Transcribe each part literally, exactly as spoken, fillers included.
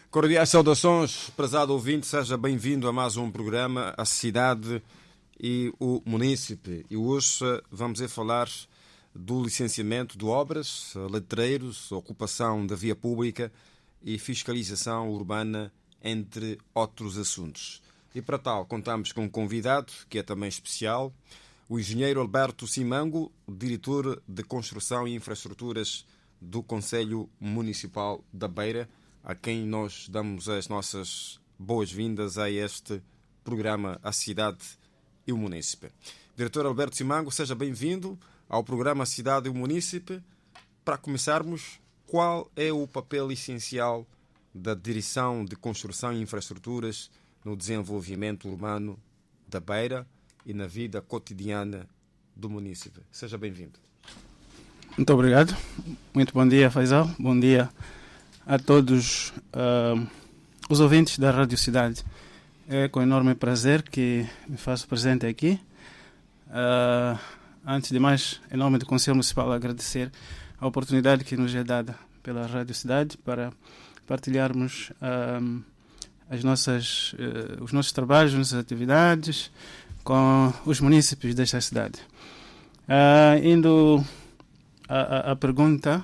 Cordiais saudações, prezado ouvinte, seja bem-vindo a mais um programa, A Cidade e o Munícipe. E hoje vamos a falar do licenciamento de obras, letreiros, ocupação da via pública e fiscalização urbana, entre outros assuntos. E para tal, contamos com um convidado, que é também especial, o engenheiro Alberto Simango, diretor de Construção e Infraestruturas do Conselho Municipal da Beira, a quem nós damos as nossas boas-vindas a este programa A Cidade e o Munícipe. Diretor Alberto Simango, seja bem-vindo ao programa A Cidade e o Munícipe. Para começarmos, qual é o papel essencial da Direção de Construção e Infraestruturas no desenvolvimento urbano da Beira e na vida cotidiana do município? Seja bem-vindo. Muito obrigado. Muito bom dia, Faisal. Bom dia a todos uh, os ouvintes da Rádio Cidade. É com enorme prazer que me faço presente aqui. Uh, antes de mais, em nome do Conselho Municipal, agradecer a oportunidade que nos é dada pela Rádio Cidade para partilharmos uh, as nossas, uh, os nossos trabalhos, as nossas atividades com os munícipes desta cidade. Uh, indo à pergunta,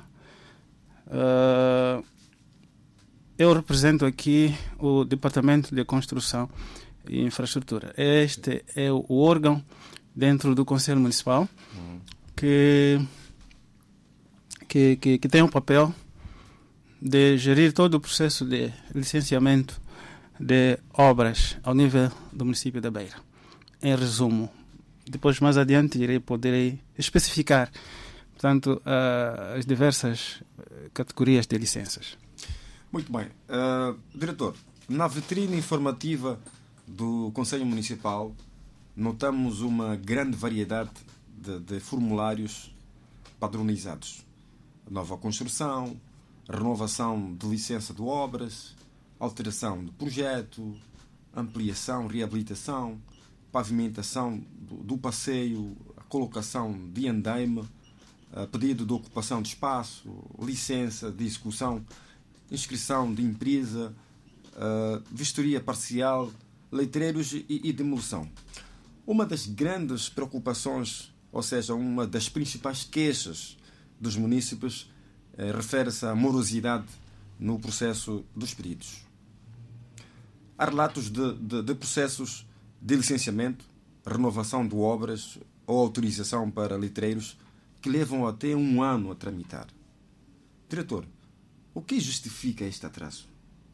uh, eu represento aqui o Departamento de Construção e Infraestrutura. Este é o órgão dentro do Conselho Municipal que, que, que, que tem o papel de gerir todo o processo de licenciamento de obras ao nível do município da Beira. Em resumo, depois mais adiante irei poder especificar, portanto, uh, as diversas categorias de licenças. Muito bem. Uh, diretor, na vitrine informativa do Conselho Municipal notamos uma grande variedade de, de formulários padronizados. Nova construção, renovação de licença de obras, alteração de projeto, ampliação, reabilitação, pavimentação do, do passeio, a colocação de andaime, a pedido de ocupação de espaço, licença de execução, inscrição de empresa, uh, vistoria parcial, letreiros e, e demolição. Uma das grandes preocupações, ou seja, uma das principais queixas dos munícipes, eh, refere-se à morosidade no processo dos pedidos. Há relatos de, de, de processos de licenciamento, renovação de obras ou autorização para letreiros que levam até um ano a tramitar. Diretor, o que justifica este atraso?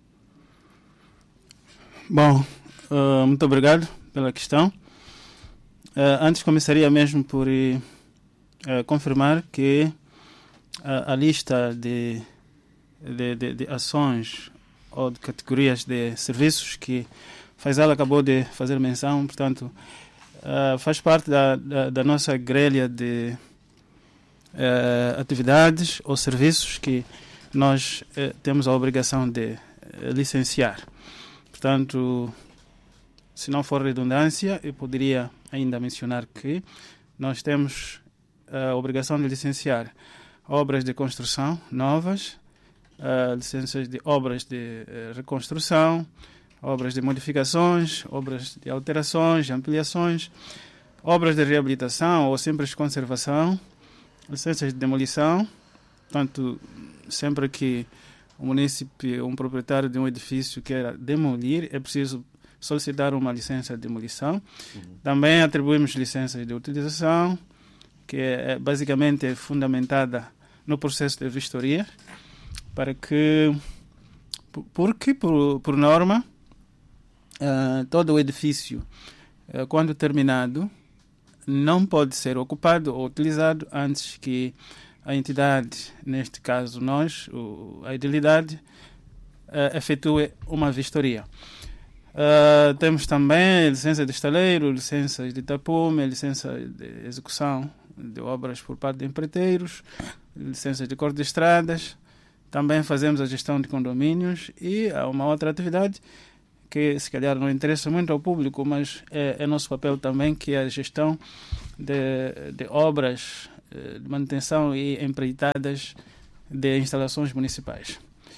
Bom, uh, muito obrigado pela questão. Uh, antes começaria mesmo por uh, confirmar que uh, a lista de, de, de, de ações ou de categorias de serviços que Faisal acabou de fazer menção, portanto, uh, faz parte da, da, da nossa grelha de uh, atividades ou serviços que nós uh, temos a obrigação de uh, licenciar. Portanto, se não for redundância, eu poderia ainda mencionar que nós temos a obrigação de licenciar obras de construção novas, uh, licenças de obras de uh, reconstrução, obras de modificações, obras de alterações, de ampliações, obras de reabilitação ou simples conservação, licenças de demolição. Portanto, sempre que o município, um proprietário de um edifício queira demolir, é preciso solicitar uma licença de demolição. Uhum. Também atribuímos licenças de utilização, que é basicamente fundamentada no processo de vistoria, para que, porque por, por norma, uh, todo o edifício, uh, quando terminado, não pode ser ocupado ou utilizado antes que a entidade, neste caso nós, o, a idilidade, uh, efetue uma vistoria. Uh, temos também licença de estaleiro, licenças de tapume, licença de execução de obras por parte de empreiteiros, licenças de corte de estradas. Também fazemos a gestão de condomínios e há uma outra atividade que se calhar não interessa muito ao público, mas é, é nosso papel também, que é a gestão de, de obras de manutenção e empreitadas de instalações municipais.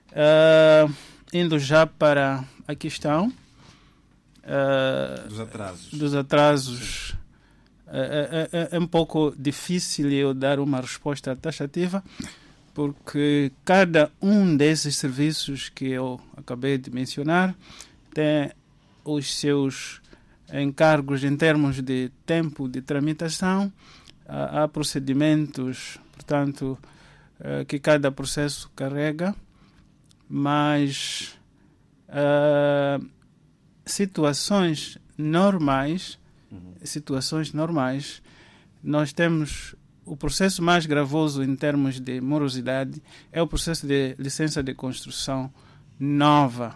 Uh, indo já para a questão uh, dos atrasos. Dos atrasos é, é, é um pouco difícil eu dar uma resposta taxativa, porque cada um desses serviços que eu acabei de mencionar tem os seus encargos em termos de tempo de tramitação. Há, há procedimentos, portanto, que cada processo carrega, mas uh, situações normais, uhum. situações normais, nós temos o processo mais gravoso em termos de morosidade é o processo de licença de construção nova.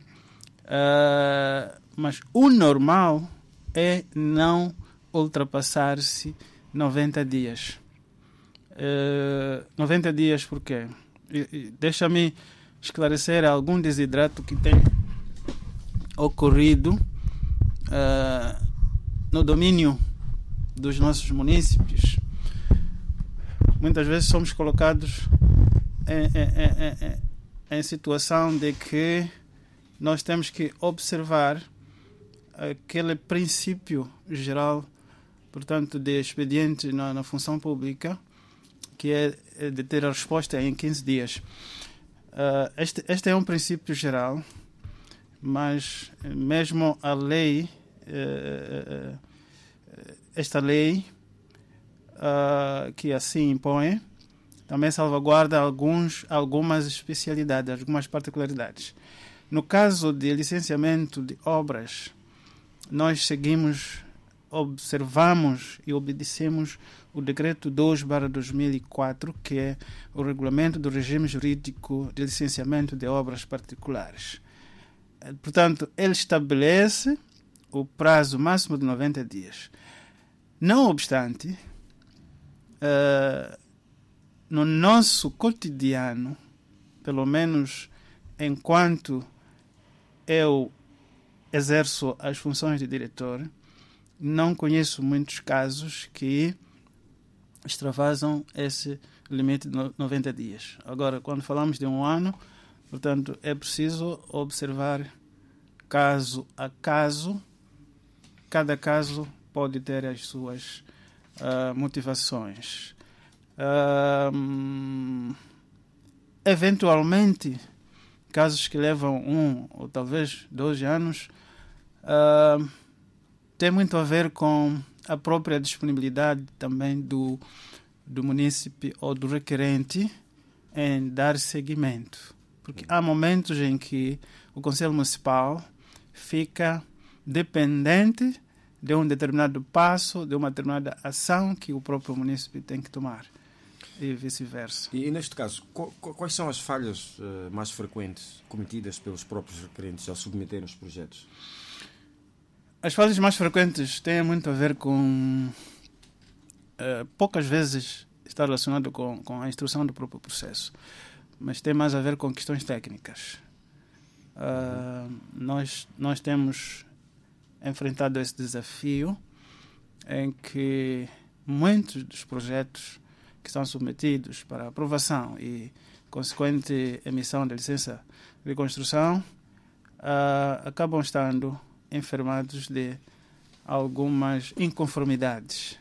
Uh, mas o normal é não ultrapassar-se noventa dias. Uh, noventa dias por quê? Deixa-me esclarecer algum desidrato que tem ocorrido uh, no domínio dos nossos munícipes. Muitas vezes somos colocados em, em, em, em situação de que nós temos que observar aquele princípio geral, portanto, de expediente na, na função pública, que é de ter a resposta em quinze dias. Uh, este, este é um princípio geral, mas mesmo a lei, uh, esta lei uh, que assim impõe, também salvaguarda alguns, algumas especialidades, algumas particularidades. No caso de licenciamento de obras, nós seguimos, observamos e obedecemos o Decreto dois barra dois mil e quatro, que é o Regulamento do Regime Jurídico de Licenciamento de Obras Particulares. Portanto, ele estabelece o prazo máximo de noventa dias. Não obstante, uh, no nosso cotidiano, pelo menos enquanto eu exerço as funções de diretor, não conheço muitos casos que extravasam esse limite de noventa dias. Agora, quando falamos de um ano, portanto, é preciso observar caso a caso. Cada caso pode ter as suas uh, motivações. Uh, eventualmente, casos que levam um ou talvez dois anos, uh, tem muito a ver com a própria disponibilidade também do, do munícipe ou do requerente em dar seguimento. Porque há momentos em que o Conselho Municipal fica dependente de um determinado passo, de uma determinada ação que o próprio munícipe tem que tomar. E vice-versa. E, e neste caso, quais são as falhas uh, mais frequentes cometidas pelos próprios requerentes ao submeterem os projetos? As falhas mais frequentes têm muito a ver com uh, poucas vezes está relacionado com, com a instrução do próprio processo, mas tem mais a ver com questões técnicas. Uh, uhum. nós, nós temos enfrentado esse desafio em que muitos dos projetos que são submetidos para aprovação e consequente emissão de licença de construção uh, acabam estando enfermados de algumas inconformidades.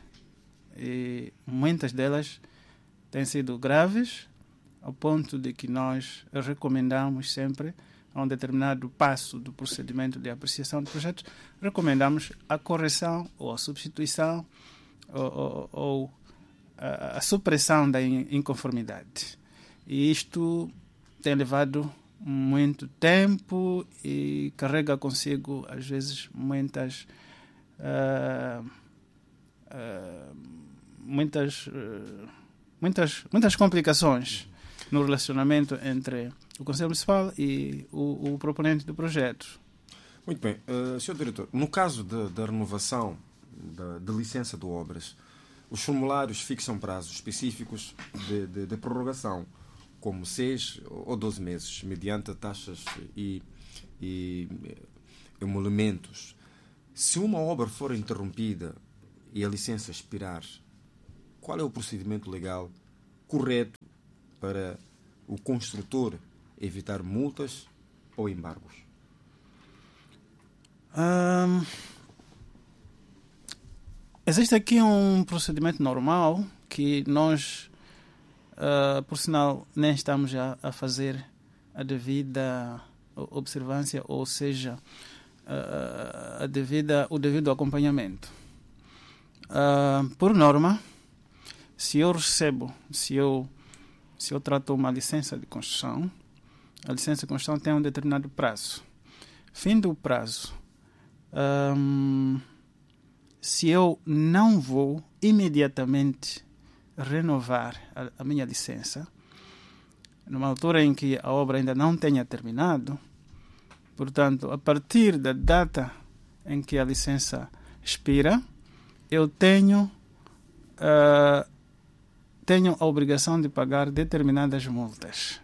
E muitas delas têm sido graves, ao ponto de que nós recomendamos sempre, a um determinado passo do procedimento de apreciação de projetos, recomendamos a correção ou a substituição ou, ou, ou a, a supressão da inconformidade. E isto tem levado muito tempo e carrega consigo, às vezes, muitas uh, uh, muitas, uh, muitas muitas complicações no relacionamento entre o Conselho Municipal e o, o proponente do projeto. Muito bem. Uh, senhor Diretor, no caso de, da renovação da, de licença de obras, os formulários fixam prazos específicos de, de, de prorrogação, como seis ou doze meses, mediante taxas e, e emolumentos. Se uma obra for interrompida e a licença expirar, qual é o procedimento legal correto para o construtor evitar multas ou embargos? Um, existe aqui um procedimento normal que nós, uh, por sinal, nem estamos a, a fazer a devida observância, ou seja, uh, a devida, o devido acompanhamento. Uh, por norma, se eu recebo, se eu, se eu trato uma licença de construção, a licença de construção tem um determinado prazo. Fim do prazo, um, se eu não vou imediatamente renovar a, a minha licença, numa altura em que a obra ainda não tenha terminado, portanto, a partir da data em que a licença expira, eu tenho, uh, tenho a obrigação de pagar determinadas multas.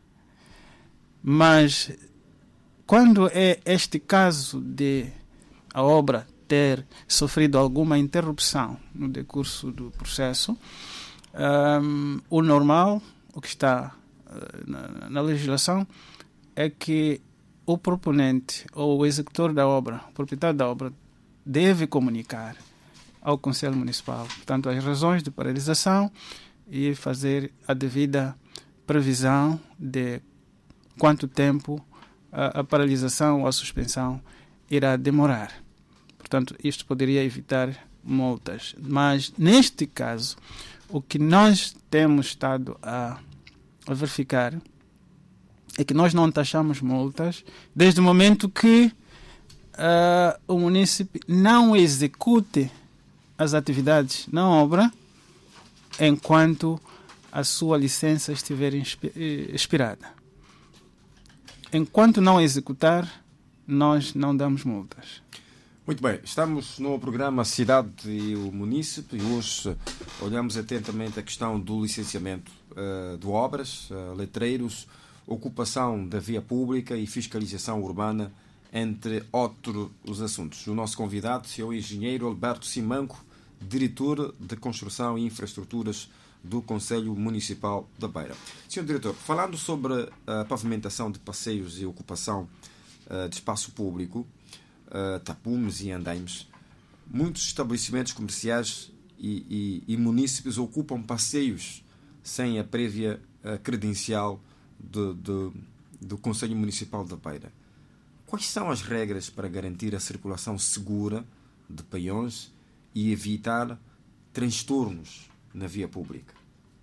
Mas, quando é este caso de a obra ter sofrido alguma interrupção no decurso do processo, um, o normal, o que está uh, na, na legislação, é que o proponente ou o executor da obra, o proprietário da obra, deve comunicar ao Conselho Municipal, portanto, as razões de paralisação e fazer a devida previsão de quanto tempo a, a paralisação ou a suspensão irá demorar. Portanto, isto poderia evitar multas. Mas, neste caso, o que nós temos estado a, a verificar é que nós não taxamos multas desde o momento que uh, o município não execute as atividades na obra enquanto a sua licença estiver expirada. Enquanto não executar, nós não damos multas. Muito bem, estamos no programa Cidade e o Munícipe e hoje olhamos atentamente a questão do licenciamento uh, de obras, uh, letreiros, ocupação da via pública e fiscalização urbana, entre outros assuntos. O nosso convidado é o engenheiro Alberto Simanco, diretor de Construção e Infraestruturas do Conselho Municipal da Beira. senhor Diretor, falando sobre a pavimentação de passeios e ocupação uh, de espaço público, uh, tapumes e andaimes, muitos estabelecimentos comerciais e, e, e munícipes ocupam passeios sem a prévia uh, credencial de, de, do Conselho Municipal da Beira. Quais são as regras para garantir a circulação segura de peões e evitar transtornos na via pública?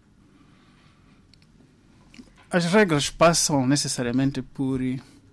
As regras passam necessariamente por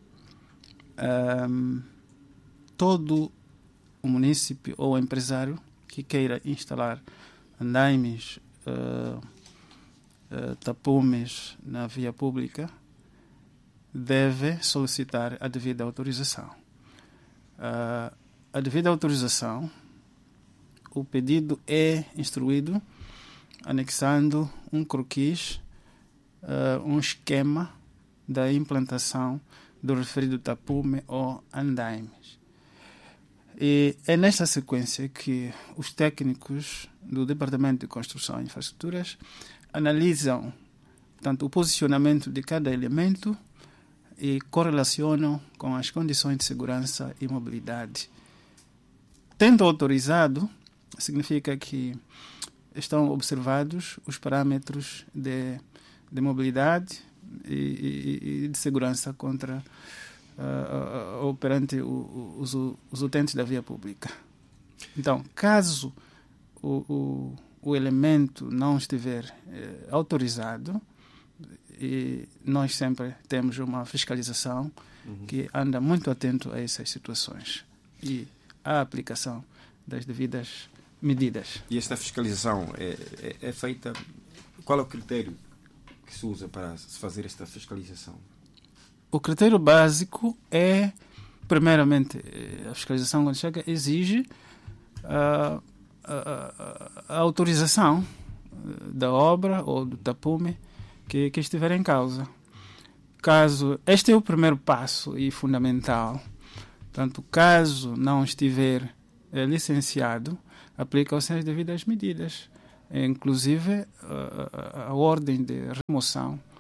um, todo o município ou empresário que queira instalar andaimes, uh, uh, tapumes na via pública deve solicitar a devida autorização. Uh, a devida autorização, o pedido é instruído anexando um croquis, uh, um esquema da implantação do referido tapume ou andaimes. E é nesta sequência que os técnicos do Departamento de Construção e Infraestruturas analisam, portanto, o posicionamento de cada elemento e correlacionam com as condições de segurança e mobilidade. Tendo autorizado, significa que estão observados os parâmetros de, de mobilidade e, e, e de segurança contra uh, ou perante o, os, os utentes da via pública. Então, caso o, o, o elemento não estiver eh, autorizado, e nós sempre temos uma fiscalização uhum. que anda muito atento a essas situações e a aplicação das devidas medidas. E esta fiscalização é, é, é feita... Qual é o critério que se usa para se fazer esta fiscalização? O critério básico é, primeiramente, a fiscalização, quando chega, exige a, a, a, a autorização da obra ou do tapume que, que estiver em causa. Caso, este é o primeiro passo e fundamental. Portanto, caso não estiver é, licenciado, aplicam-se as devidas medidas, inclusive a, a, a ordem de remoção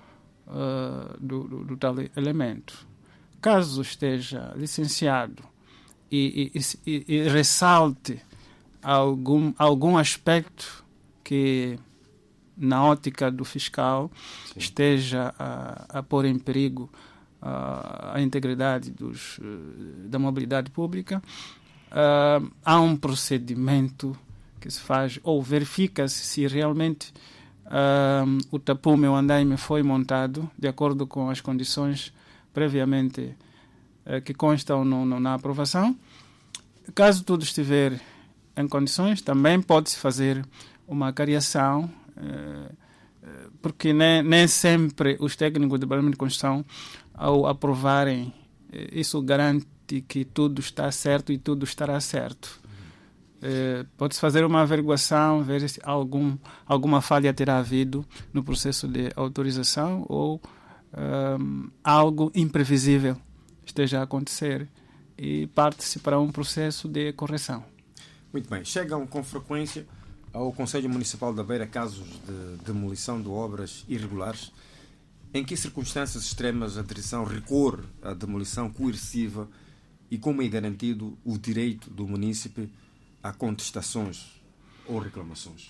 uh, do, do, do tal elemento. Caso esteja licenciado e, e, e, e ressalte algum, algum aspecto que, na ótica do fiscal, Sim. esteja a, a pôr em perigo a, a integridade dos, da mobilidade pública, uh, há um procedimento que se faz, ou verifica-se se realmente uh, o tapume, o andaime foi montado de acordo com as condições previamente uh, que constam no, no, na aprovação. Caso tudo estiver em condições, também pode-se fazer uma cariação, uh, uh, porque nem, nem sempre os técnicos de departamento de construção, ao aprovarem, uh, isso garante que tudo está certo e tudo estará certo. Uh, pode-se fazer uma averiguação, ver se algum, alguma falha terá havido no processo de autorização ou um, algo imprevisível esteja a acontecer e parte-se para um processo de correção. Muito bem. Chegam com frequência ao Conselho Municipal da Beira casos de demolição de obras irregulares. Em que circunstâncias extremas a direção recorre à demolição coerciva e como é garantido o direito do munícipe a contestações ou reclamações?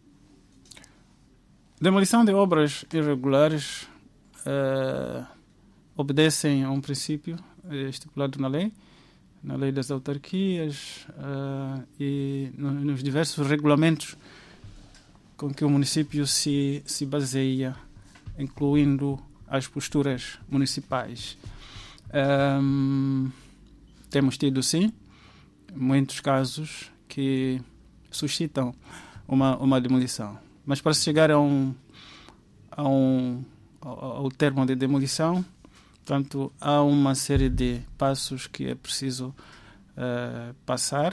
Demolição de obras irregulares uh, obedecem a um princípio estipulado na lei, na lei das autarquias uh, e no, nos diversos regulamentos com que o município se, se baseia, incluindo as posturas municipais. Um, temos tido, sim, muitos casos que suscitam uma, uma demolição. Mas para se chegar a um, a um, ao, ao termo de demolição, portanto, há uma série de passos que é preciso uh, passar.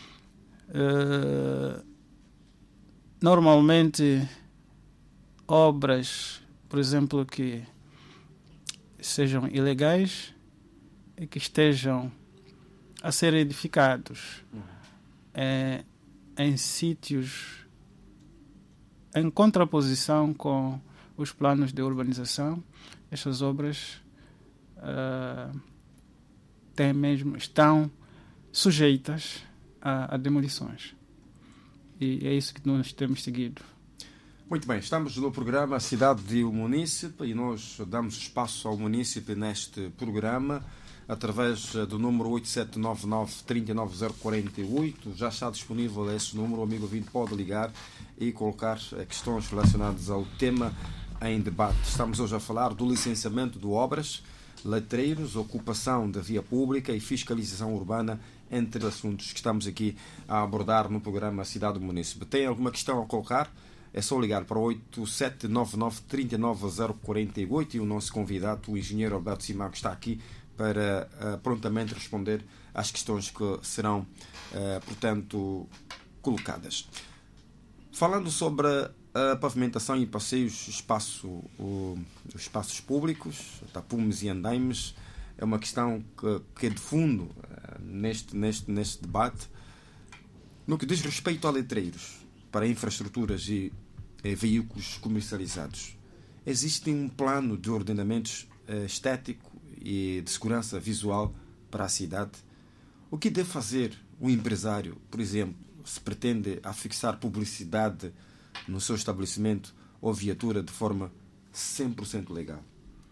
Uh, normalmente, obras, por exemplo, que sejam ilegais e que estejam a ser edificados uhum. é, em sítios em contraposição com os planos de urbanização, estas obras uh, têm mesmo, estão sujeitas a, a demolições. E é isso que nós temos seguido. Muito bem, estamos no programa Cidade e o Munícipe e nós damos espaço ao munícipe neste programa através do número oito sete nove nove, três nove zero quatro oito. Já está disponível esse número, o amigo ouvinte pode ligar e colocar questões relacionadas ao tema em debate. Estamos hoje a falar do licenciamento de obras, letreiros, ocupação da via pública e fiscalização urbana, entre assuntos que estamos aqui a abordar no programa Cidade do Munícipe. Tem alguma questão a colocar? É só ligar para oito sete nove nove, três nove zero quatro oito e o nosso convidado, o engenheiro Alberto Simago, está aqui para uh, prontamente responder às questões que serão, uh, portanto, colocadas. Falando sobre a pavimentação e passeios, espaço, o, os espaços públicos, tapumes e andaimes, é uma questão que, que é de fundo uh, neste, neste, neste debate. No que diz respeito a letreiros para infraestruturas e, e veículos comercializados, existe um plano de ordenamentos uh, estético e de segurança visual para a cidade? O que deve fazer um empresário, por exemplo, se pretende afixar publicidade no seu estabelecimento ou viatura de forma cem por cento legal?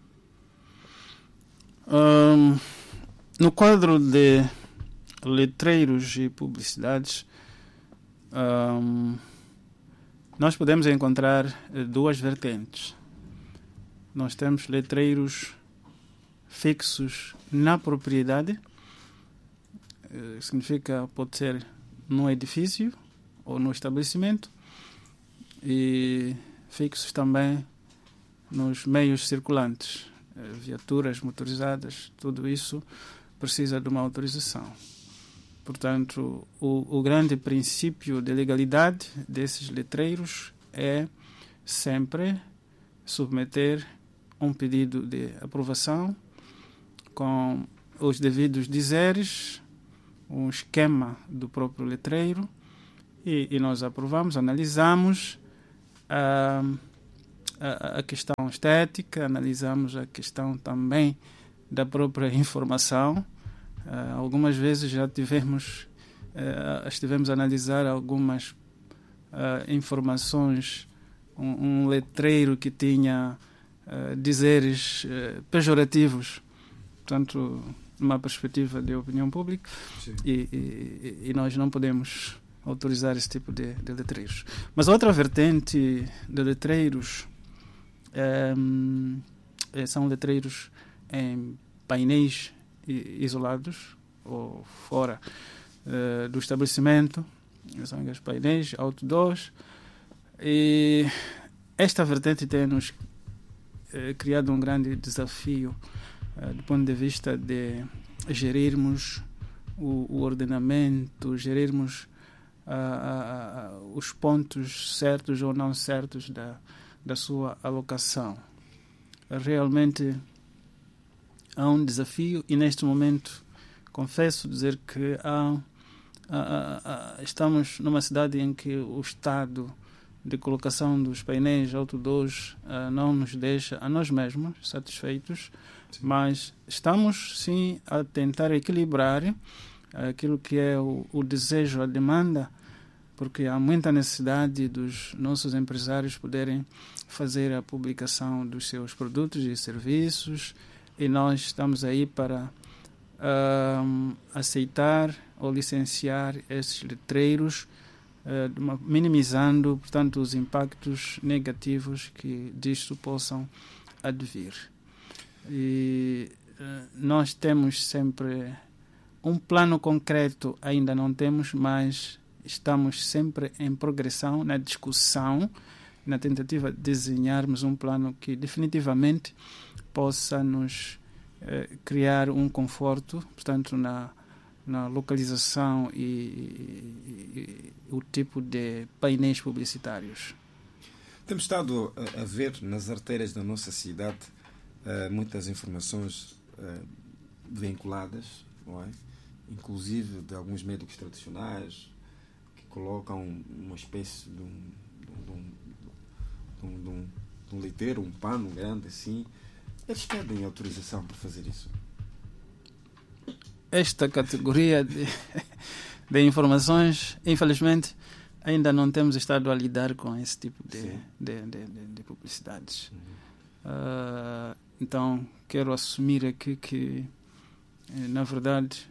Um, no quadro de letreiros e publicidades, um, nós podemos encontrar duas vertentes. Nós temos letreiros fixos na propriedade, significa pode ser no edifício ou no estabelecimento, e fixos também nos meios circulantes, viaturas motorizadas, tudo isso precisa de uma autorização. Portanto, o, o grande princípio de legalidade desses letreiros é sempre submeter um pedido de aprovação com os devidos dizeres, um esquema do próprio letreiro, e, e nós aprovamos, analisamos a, a, a questão estética, analisamos a questão também da própria informação. Uh, algumas vezes já tivemos, uh, estivemos a analisar algumas uh, informações, um, um letreiro que tinha uh, dizeres uh, pejorativos, portanto, numa perspectiva de opinião pública, e, e, e nós não podemos autorizar esse tipo de, de letreiros. Mas outra vertente de letreiros um, são letreiros em painéis isolados ou fora uh, do estabelecimento, são os painéis outdoors, e esta vertente tem-nos uh, criado um grande desafio uh, do ponto de vista de gerirmos o, o ordenamento, gerirmos uh, uh, uh, os pontos certos ou não certos da, da sua alocação. Realmente há um desafio, e neste momento confesso dizer que há, há, há, estamos numa cidade em que o estado de colocação dos painéis outdoors uh, não nos deixa a nós mesmos satisfeitos. Sim. Mas estamos sim a tentar equilibrar aquilo que é o, o desejo, a demanda, porque há muita necessidade dos nossos empresários poderem fazer a publicação dos seus produtos e serviços, e nós estamos aí para uh, aceitar ou licenciar esses letreiros, uh, minimizando, portanto, os impactos negativos que disto possam advir. E uh, nós temos sempre um plano concreto, ainda não temos, mas estamos sempre em progressão, na discussão, na tentativa de desenharmos um plano que definitivamente possa nos eh, criar um conforto, portanto, na, na localização e, e, e o tipo de painéis publicitários. Temos estado a, a ver nas artérias da nossa cidade uh, muitas informações uh, vinculadas, não é? Inclusive de alguns médicos tradicionais que colocam uma espécie de um, de um, de um, de um, de um leiteiro, um pano grande assim. Eles pedem autorização para fazer isso? Esta categoria de, de informações, infelizmente, ainda não temos estado a lidar com esse tipo de, de, de, de, de publicidades. Uhum. Uh, então, quero assumir aqui que, na verdade,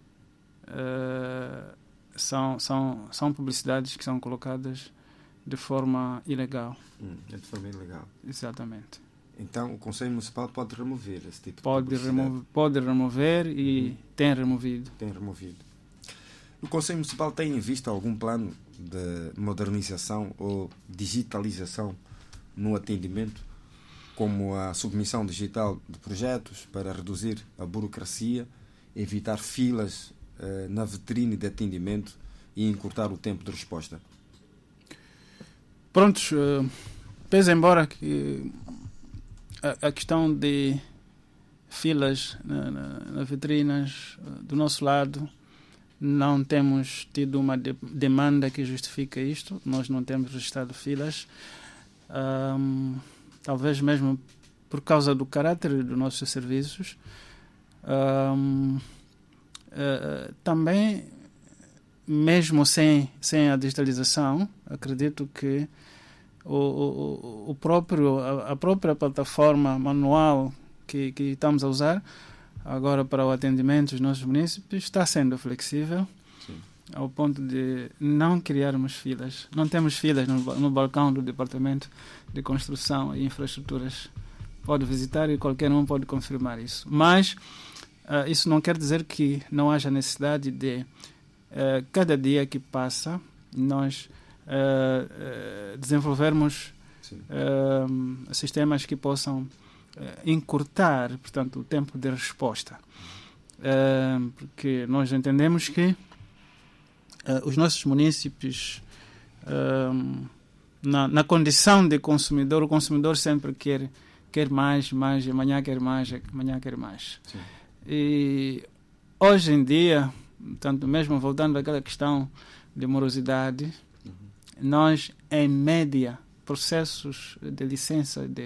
uh, são, são, são publicidades que são colocadas de forma ilegal. Hum, é de forma ilegal. Exatamente. Então o Conselho Municipal pode remover esse tipo pode de publicidade? Remo- pode remover e uhum. tem removido. Tem removido. O Conselho Municipal tem em vista algum plano de modernização ou digitalização no atendimento, como a submissão digital de projetos para reduzir a burocracia, evitar filas eh, na vitrine de atendimento e encurtar o tempo de resposta? Prontos, uh, pese embora que a, a questão de filas na, na, nas vitrinas uh, do nosso lado, não temos tido uma de, demanda que justifique isto, nós não temos registrado filas, um, talvez mesmo por causa do caráter dos nossos serviços. Um, uh, também, mesmo sem, sem a digitalização, acredito que o, o, o próprio, a, a própria plataforma manual que, que estamos a usar agora para o atendimento dos nossos municípios está sendo flexível. Sim. Ao ponto de não criarmos filas. Não temos filas no, no balcão do Departamento de Construção e Infraestruturas. Pode visitar e qualquer um pode confirmar isso. Mas uh, isso não quer dizer que não haja necessidade de uh, cada dia que passa nós uh, uh, desenvolvermos uh, sistemas que possam uh, encurtar, portanto, o tempo de resposta. Uh, porque nós entendemos que Uh, os nossos munícipes, uh, na, na condição de consumidor, o consumidor sempre quer, quer mais, mais, e amanhã quer mais, amanhã quer mais. Sim. E hoje em dia, tanto mesmo voltando àquela questão de morosidade, uhum. nós, em média, processos de licença de,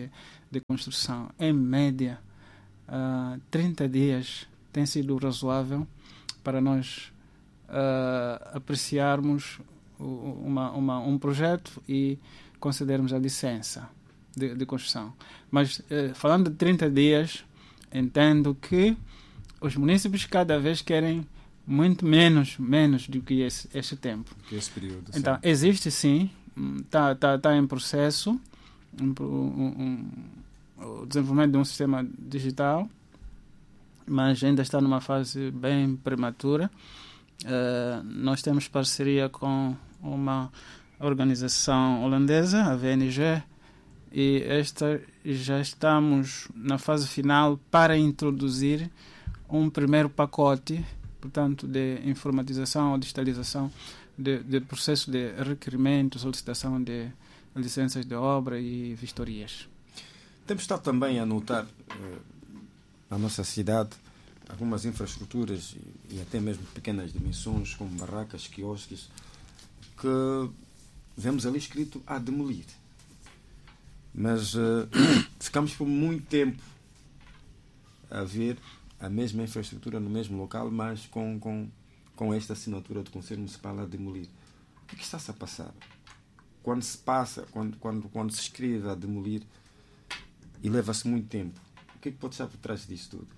de construção. Em média, uh, trinta dias tem sido razoável para nós uh, apreciarmos uma, uma, um projeto e concedermos a licença de, de construção. Mas, uh, falando de trinta dias, entendo que os municípios cada vez querem muito menos, menos do que esse, esse tempo. Que esse período. Então, sim. existe sim, está tá, tá em processo um, um, um, o desenvolvimento de um sistema digital, mas ainda está numa fase bem prematura. Uh, nós temos parceria com uma organização holandesa, a V N G, e esta já estamos na fase final para introduzir um primeiro pacote, portanto, de informatização ou digitalização de, de processo de requerimento, solicitação de licenças de obra e vistorias. Temos estado também a notar eh, na nossa cidade algumas infraestruturas e, e até mesmo pequenas dimensões, como barracas, quiosques, que vemos ali escrito a demolir. Mas eh, ficamos por muito tempo a ver a mesma infraestrutura no mesmo local, mas com, com, com esta assinatura do Conselho Municipal a demolir. O que, que está-se a passar? Quando se passa, quando, quando, quando se escreve a demolir e leva-se muito tempo, o que, que pode estar por trás disso tudo?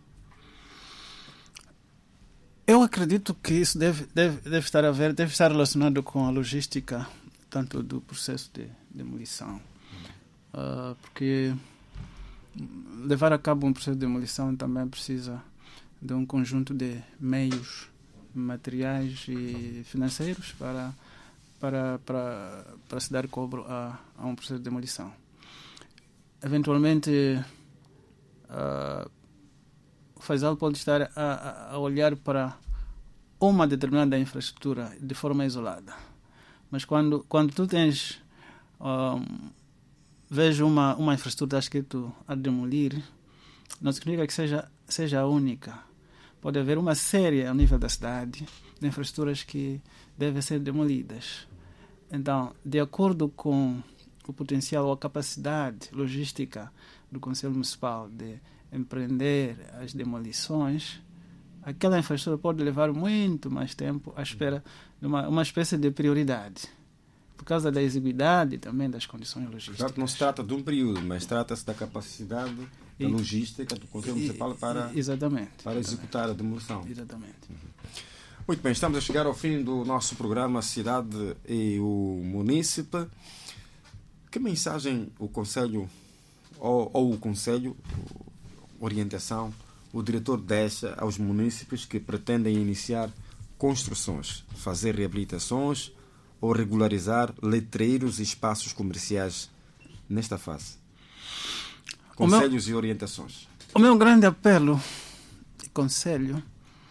Eu acredito que isso deve, deve, deve estar a ver, deve estar relacionado com a logística, tanto do processo de demolição. Uh, porque levar a cabo um processo de demolição também precisa de um conjunto de meios materiais e financeiros para, para, para, para se dar cobro a, a um processo de demolição. Eventualmente, uh, o Faisal pode estar a, a olhar para uma determinada infraestrutura de forma isolada. Mas quando, quando tu tens... Um, vejo uma, uma infraestrutura escrito a demolir, não significa que seja, seja a única. Pode haver uma série ao nível da cidade de infraestruturas que devem ser demolidas. Então, de acordo com o potencial ou a capacidade logística do Conselho Municipal de empreender as demolições, aquela infraestrutura pode levar muito mais tempo à espera de uma, uma espécie de prioridade, por causa da exiguidade também das condições logísticas. Claro que não se trata de um período, mas trata-se da capacidade da logística do Conselho Municipal para, exatamente, para executar exatamente. a demolição. Exatamente. Muito bem, estamos a chegar ao fim do nosso programa Cidade e o Munícipe. Que mensagem o Conselho, ou, ou o Conselho, orientação, o diretor deixa aos munícipes que pretendem iniciar construções, fazer reabilitações ou regularizar letreiros e espaços comerciais nesta fase? Conselhos meu, e orientações. O meu grande apelo e conselho,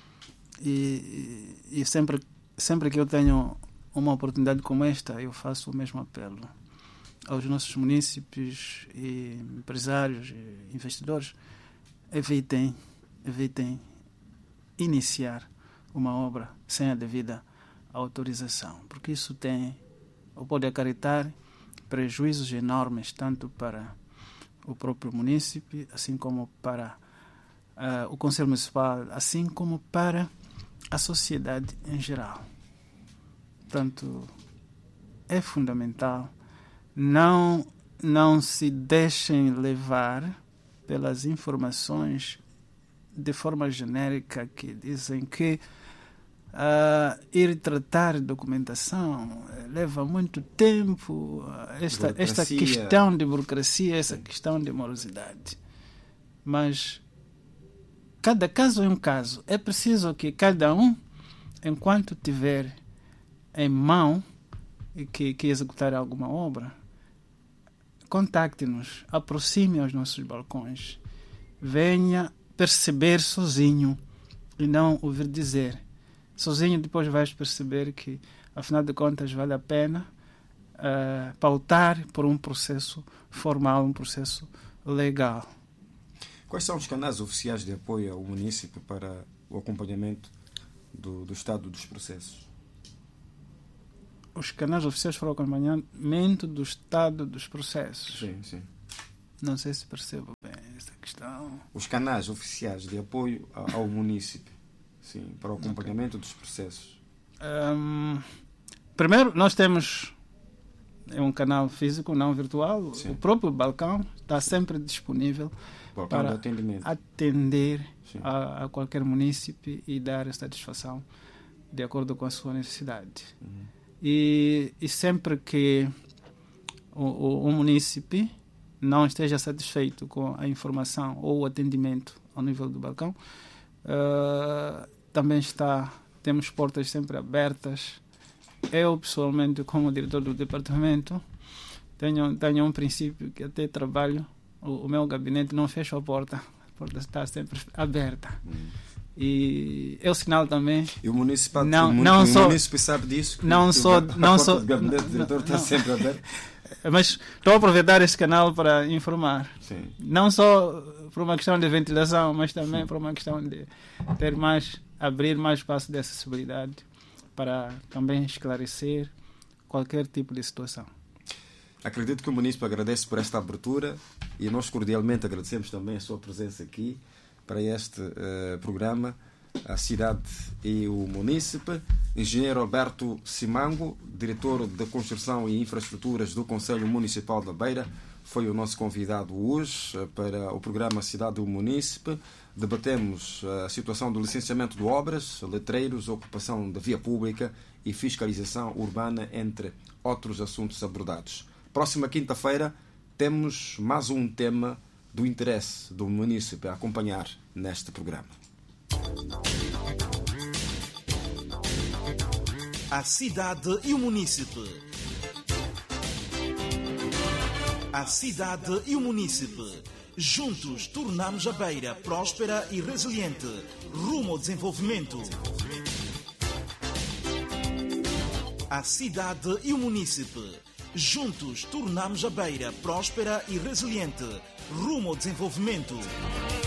e, e sempre, sempre que eu tenho uma oportunidade como esta, eu faço o mesmo apelo aos nossos munícipes e empresários e investidores: evitem, evitem iniciar uma obra sem a devida autorização, porque isso tem ou pode acarretar prejuízos enormes tanto para o próprio munícipe, assim como para uh, o Conselho Municipal, assim como para a sociedade em geral. Portanto, é fundamental não, não se deixem levar pelas informações de forma genérica que dizem que Uh, ir tratar documentação leva muito tempo, esta, esta questão de burocracia, essa questão de morosidade. Mas cada caso é um caso. É preciso que cada um, enquanto tiver em mão e que, que executar alguma obra, contacte-nos, aproxime aos nossos balcões, venha perceber sozinho e não ouvir dizer. Sozinho depois vais perceber que, afinal de contas, vale a pena uh, pautar por um processo formal, um processo legal. Quais são os canais oficiais de apoio ao município para o acompanhamento do, do estado dos processos? Os canais oficiais para o acompanhamento do estado dos processos? Sim, sim. Não sei se percebo bem essa questão. Os canais oficiais de apoio ao município, sim, para o acompanhamento okay. dos processos. Um, primeiro, nós temos um canal físico, não virtual. Sim. O próprio balcão está sempre disponível balcão para atender a, a qualquer município e dar satisfação de acordo com a sua necessidade. Uhum. E, e sempre que o, o, o município não esteja satisfeito com a informação ou o atendimento ao nível do balcão, uh, também está, temos portas sempre abertas. Eu, pessoalmente, como diretor do departamento, tenho, tenho um princípio que até trabalho, o, o meu gabinete não fecha a porta, a porta está sempre aberta. Hum. E é o sinal também. E o município, não, o, não o só, município sabe disso? Que não só, a não porta só, do gabinete do diretor está não, sempre aberta. Mas estou a aproveitar este canal para informar. Sim. Não só por uma questão de ventilação, mas também Sim. por uma questão de ter mais, abrir mais espaço de acessibilidade para também esclarecer qualquer tipo de situação. Acredito que o município agradece por esta abertura e nós cordialmente agradecemos também a sua presença aqui para este uh, programa, a cidade e o município. Engenheiro Alberto Simango, diretor de Construção e Infraestruturas do Conselho Municipal da Beira, foi o nosso convidado hoje para o programa Cidade do Município. Debatemos a situação do licenciamento de obras, letreiros, ocupação da via pública e fiscalização urbana, entre outros assuntos abordados. Próxima quinta-feira temos mais um tema do interesse do município a acompanhar neste programa. A cidade e o município. A cidade e o município. Juntos tornamos a Beira próspera e resiliente, rumo ao desenvolvimento. A cidade e o município. Juntos tornamos a Beira próspera e resiliente, rumo ao desenvolvimento.